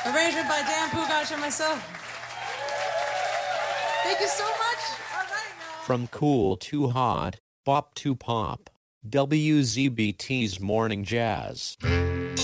Arrangement by Dan Pugac and myself. Thank you so much. All right, y'all. From cool to hot, bop to pop, WZBT's Morning Jazz.